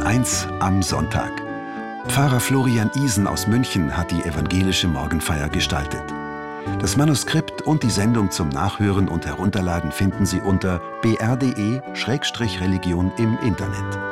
Bayern 1 am Sonntag. Pfarrer Florian Isen aus München hat die evangelische Morgenfeier gestaltet. Das Manuskript und die Sendung zum Nachhören und Herunterladen finden Sie unter br.de/religion im Internet.